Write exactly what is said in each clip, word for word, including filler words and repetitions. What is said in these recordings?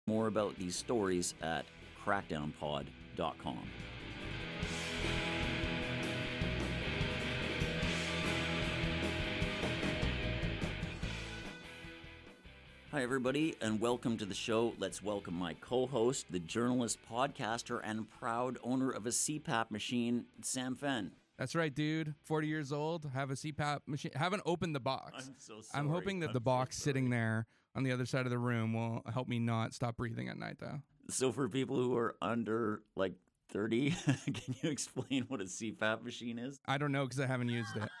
More about these stories at crackdown pod dot com. Hi, everybody, and welcome to the show. Let's welcome my co-host, the journalist, podcaster, and proud owner of a C PAP machine, Sam Fenn. That's right, dude. forty years old, have a C PAP machine. Haven't opened the box. I'm so sorry. I'm hoping that I'm the box so sitting there on the other side of the room will help me not stop breathing at night, though. So for people who are under, like, thirty, can you explain what a C PAP machine is? I don't know because I haven't used it.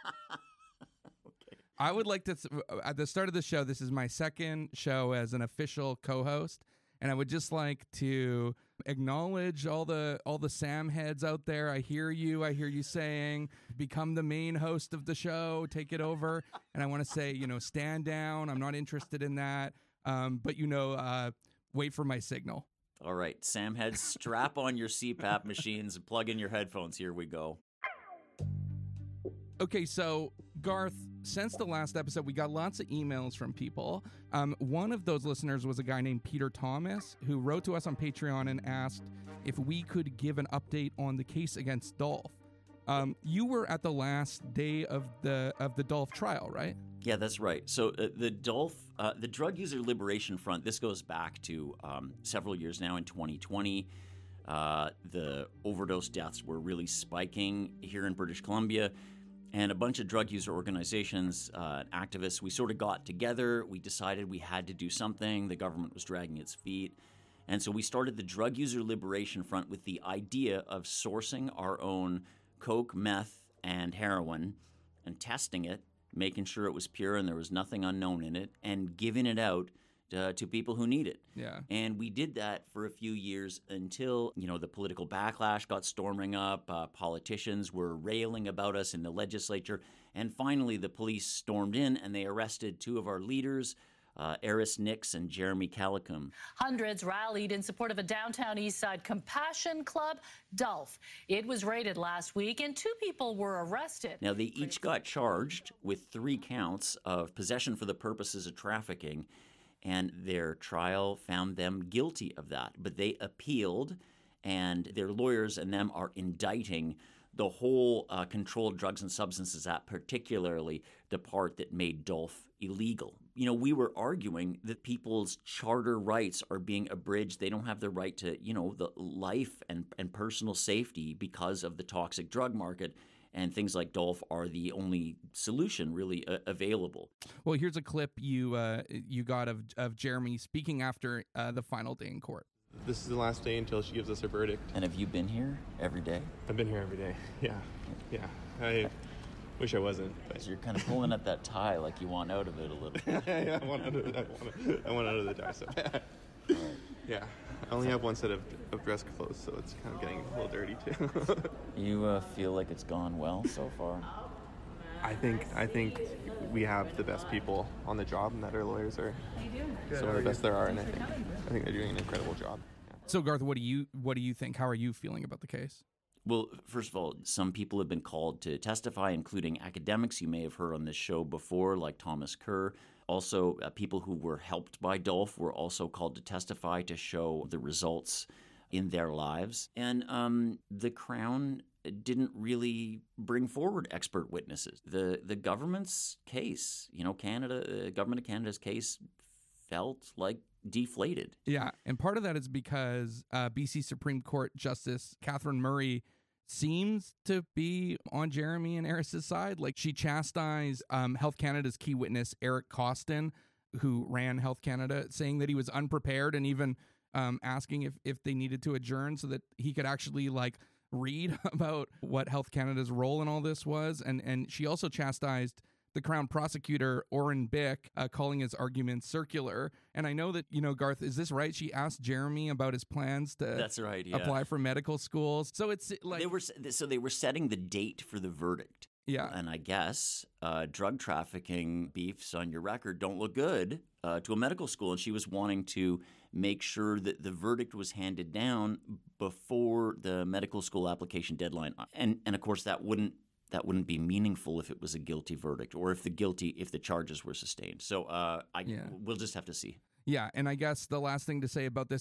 I would like to, at the start of the show, this is my second show as an official co-host, and I would just like to acknowledge all the all the Sam heads out there. I hear you. I hear you saying, become the main host of the show, take it over. And I want to say, you know, stand down. I'm not interested in that. Um, but, you know, uh, wait for my signal. All right, Sam heads, strap on your C PAP machines and plug in your headphones. Here we go. Okay, so Garth, since the last episode, we got lots of emails from people. Um, one of those listeners was a guy named Peter Thomas, who wrote to us on Patreon and asked if we could give an update on the case against Dolph. Um, you were at the last day of the of the Dolph trial, right? Yeah, that's right. So uh, the Dolph, uh, the Drug User Liberation Front, this goes back to um, several years now in twenty twenty. Uh, the overdose deaths were really spiking here in British Columbia. And a bunch of drug user organizations, uh, activists, we sort of got together. We decided we had to do something. The government was dragging its feet. And so we started the Drug User Liberation Front with the idea of sourcing our own coke, meth, and heroin and testing it, making sure it was pure and there was nothing unknown in it, and giving it out Uh, to people who need it. Yeah. And we did that for a few years until, you know, the political backlash got storming up. Uh, politicians were railing about us in the legislature. And finally, the police stormed in and they arrested two of our leaders, uh, Eris Nix and Jeremy Calicum. Hundreds rallied in support of a downtown Eastside compassion club, Dolph. It was raided last week and two people were arrested. Now, they each got charged with three counts of possession for the purposes of trafficking. And their trial found them guilty of that. But they appealed, and their lawyers and them are indicting the whole uh, Controlled Drugs and Substances Act, particularly the part that made Dolph illegal. You know, we were arguing that people's charter rights are being abridged. They don't have the right to, you know, the life and, and personal safety because of the toxic drug market. And things like Dolph are the only solution really uh, available. Well, here's a clip you uh, you got of of Jeremy speaking after uh, the final day in court. This is the last day until she gives us her verdict. And have you been here every day? I've been here every day. Yeah, yeah. I wish I wasn't. But. So you're kind of pulling at that tie like you want out of it a little bit. yeah, I want out of, I want, I want out of the tie so bad. Right. Yeah, I only have one set of, of dress clothes, so it's kind of getting a little dirty too. You uh, feel like it's gone well so far? I think I think we have the best people on the job, and that our lawyers are some of the best there are, and I think I think they're doing an incredible job. Yeah. So, Garth, what do you what do you think? How are you feeling about the case? Well, first of all, some people have been called to testify, including academics you may have heard on this show before, like Thomas Kerr. Also, uh, people who were helped by Dolph were also called to testify to show the results in their lives. And um, the Crown didn't really bring forward expert witnesses. The the government's case, you know, Canada, the government of Canada's case felt like deflated. Yeah, and part of that is because uh, B C Supreme Court Justice Catherine Murray seems to be on Jeremy and Eris's side. Like, she chastised um, Health Canada's key witness, Eric Costin, who ran Health Canada, saying that he was unprepared and even um, asking if, if they needed to adjourn so that he could actually, like, read about what Health Canada's role in all this was. And, and she also chastised the Crown prosecutor, Oren Bick, uh, calling his arguments circular. And I know that, you know, Garth, is this right? She asked Jeremy about his plans to That's right, yeah. apply for medical schools. So it's like... They were so they were setting the date for the verdict. Yeah. And I guess uh, drug trafficking beefs on your record don't look good uh, to a medical school. And she was wanting to make sure that the verdict was handed down before the medical school application deadline. And, and of course, that wouldn't that wouldn't be meaningful if it was a guilty verdict or if the guilty if the charges were sustained. So uh, I Yeah. we'll just have to see. Yeah, and I guess the last thing to say about this